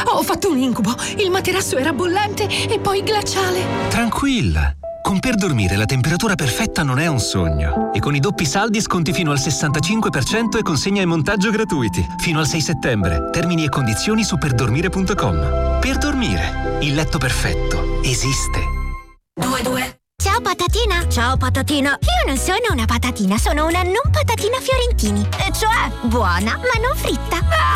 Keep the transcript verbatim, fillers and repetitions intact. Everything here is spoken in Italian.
Ho fatto un incubo. Il materasso era bollente e poi glaciale. Tranquilla. Con Per Dormire la temperatura perfetta non è un sogno. E con i doppi saldi sconti fino al sessantacinque per cento e consegna e montaggio gratuiti. Fino al sei settembre. Termini e condizioni su perdormire punto com. Per Dormire. Il letto perfetto esiste. Due due. Ciao patatina! Ciao patatina! Io non sono una patatina, sono una non patatina Fiorentini. E cioè, buona, ma non fritta.